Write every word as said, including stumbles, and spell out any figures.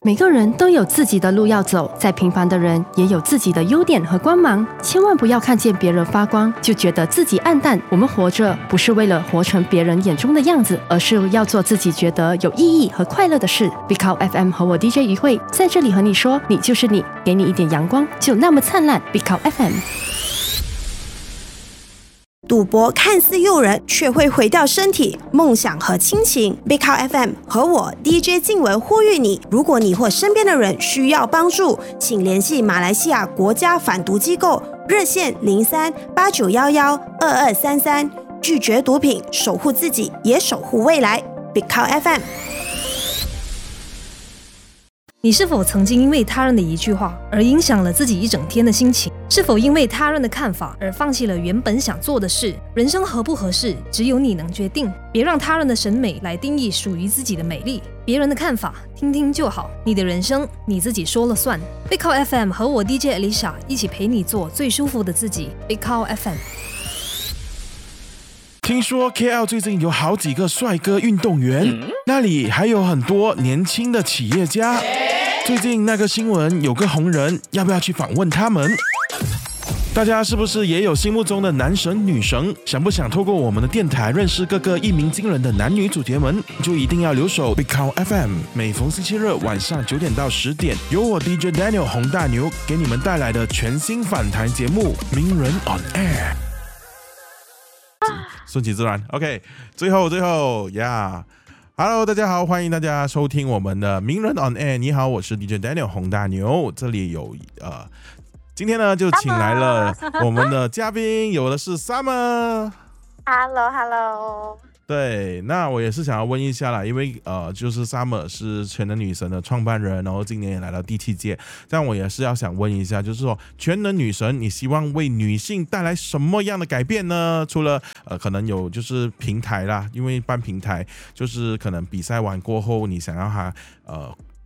每个人都有自己的路要走，再平凡的人也有自己的优点和光芒，千万不要看见别人发光就觉得自己暗淡。我们活着不是为了活成别人眼中的样子，而是要做自己觉得有意义和快乐的事。Big Cow F M 和我 D J 于慧在这里和你说，你就是你，给你一点阳光，就那么灿烂。Big Cow F M。 赌博看似诱人，却会毁掉身体、梦想和亲情。Big Cow F M 和我 D J 静文呼吁你：如果你或身边的人需要帮助，请联系马来西亚国家反毒机构热线零三八九幺幺二二三三，拒绝毒品，守护自己，也守护未来。Big Cow F M。 你是否曾经因为他人的一句话而影响了自己一整天的心情？是否因为他人的看法而放弃了原本想做的事？人生合不合适，只有你能决定。别让他人的审美来定义属于自己的美丽。别人的看法听听就好，你的人生你自己说了算。Big Cow F M 和我 D J Alicia 一起陪你做最舒服的自己。Big Cow F M。 听说 K L 最近有好几个帅哥运动员，嗯、那里还有很多年轻的企业家。最近那个新闻有个红人，要不要去访问他们？大家是不是也有心目中的男神女神？想不想透过我们的电台认识各个一鸣惊人的男女主角们？就一定要留守 Big Cow F M， 每逢星期日晚上九点到十点，由我 D J Daniel 洪大牛给你们带来的全新访谈节目《名人 on Air》。顺其自然 ，OK。最后，最后呀。Yeah Hello， 大家好，欢迎大家收听我们的名人 on air。你好，我是 D J Daniel 洪大牛，这里有呃，今天呢就请来了我们的嘉宾，有的是 Summer。Hello，Hello。 对，那我也是想要问一下啦，因为呃，就是 Summer 是全能女神的创办人，然后今年也来到第七届，但我也是要想问一下，就是说全能女神，你希望为女性带来什么样的改变呢？除了呃，可能有就是平台啦，因为办平台就是可能比赛完过后，你想要她呃